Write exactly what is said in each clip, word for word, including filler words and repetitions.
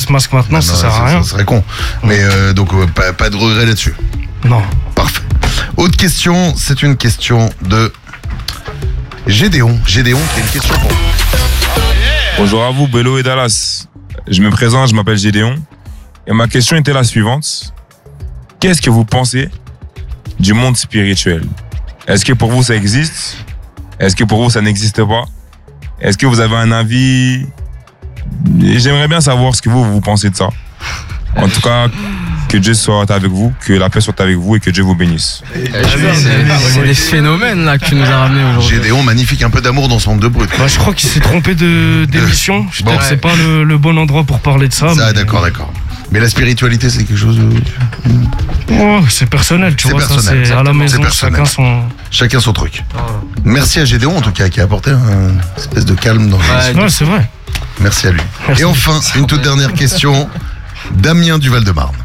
ce masque maintenant, Ah ça non, sert à rien. Ça serait con. Mais euh, donc, euh, pas, pas de regret là-dessus. Non. Parfait. Autre question, c'est une question de Gédéon. Gédéon qui a une question pour vous. Bonjour à vous, Bello et Dallas. Je me présente, je m'appelle Gédéon. Et ma question était la suivante. Qu'est-ce que vous pensez du monde spirituel? Est-ce que pour vous ça existe? Est-ce que pour vous ça n'existe pas? Est-ce que vous avez un avis? Et j'aimerais bien savoir ce que vous, vous pensez de ça. En tout cas, que Dieu soit avec vous, que la paix soit avec vous et que Dieu vous bénisse. C'est des phénomènes là que tu nous as ramenés aujourd'hui. Gédéon, magnifique, un peu d'amour dans son manque de brut. Bah, je crois qu'il s'est trompé de, d'émission. Bon. Peut-être que c'est pas le, le bon endroit pour parler de ça. Ça, mais... d'accord, d'accord. Mais la spiritualité, c'est quelque chose de... Oh, c'est personnel, tu C'est vois. personnel, ça, c'est à la maison, personnel. chacun son. Chacun son truc. Merci à Gédéon, en tout cas, qui a apporté une espèce de calme dans le... Ouais, c'est vrai. Merci à lui. Merci. Et enfin, une toute dernière question. Damien du Val-de-Marne.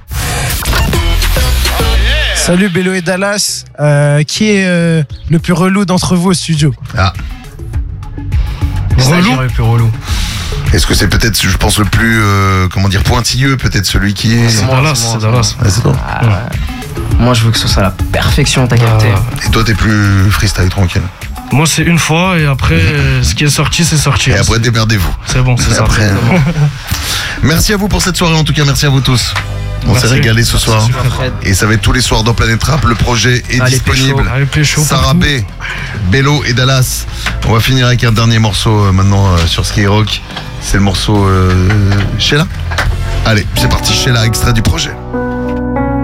Salut Bello et Dallas. Euh, qui est euh, le plus relou d'entre vous au studio? Ah. Relou. Le plus relou. Est-ce que c'est peut-être, je pense, le plus, euh, comment dire, pointilleux, peut-être celui qui est... C'est Dallas, c'est Dallas. Ah, c'est toi. Ah, ouais. Moi, je veux que ce soit la perfection, t'as capté. Ah. Et toi, t'es plus freestyle, tranquille. Moi, c'est une fois et après, euh, ce qui est sorti, c'est sorti. Et après, démerdez-vous. C'est bon, c'est Et ça. après, merci à vous pour cette soirée, en tout cas, merci à vous tous. On s'est Merci. régalé ce soir. Fred. Et ça va être tous les soirs dans Planète Rap. Le projet est Allez, disponible. pécho. Allez, pécho Sarah partout. B, Bello et Dallas. On va finir avec un dernier morceau euh, maintenant euh, sur Skyrock. C'est le morceau euh, Sheila. Allez, c'est parti, Sheila, extrait du projet.